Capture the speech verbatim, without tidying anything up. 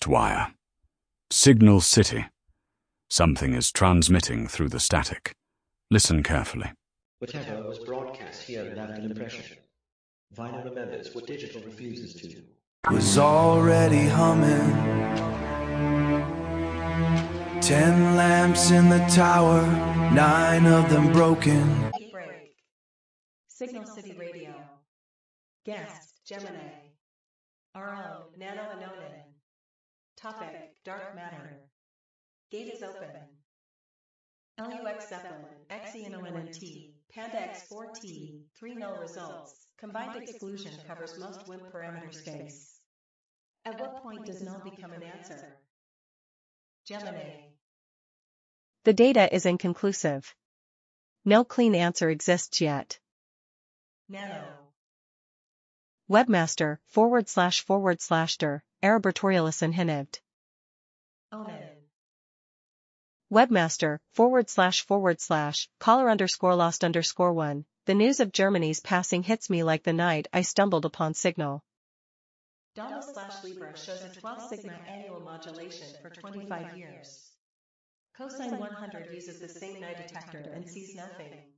Broadcast wire. Signal City. Something is transmitting through the static. Listen carefully. Whatever was broadcast here left an impression. Vinyl remembers what digital refuses to. Was already humming. Ten lamps in the tower, nine of them broken. Break. Signal City Radio. Guest, Gemini. Our own, Nano Anonan. Topic, Dark Matter. Gate is open. L U X Zeppelin, X E N O N N T, Panda X four T, three null results. Combined exclusion covers most W I M parameter space. At what point does null become an answer? Gemini. The data is inconclusive. No clean answer exists yet. Nano. Webmaster, forward slash forward slash der, Arabertorialis inhinived. Onan. Webmaster, forward slash forward slash, caller underscore lost underscore one. The news of Germany's passing hits me like the night I stumbled upon Signal. Dama slash Libra shows a twelve sigma annual modulation for twenty-five years. Cosine one hundred uses the same night detector and sees nothing.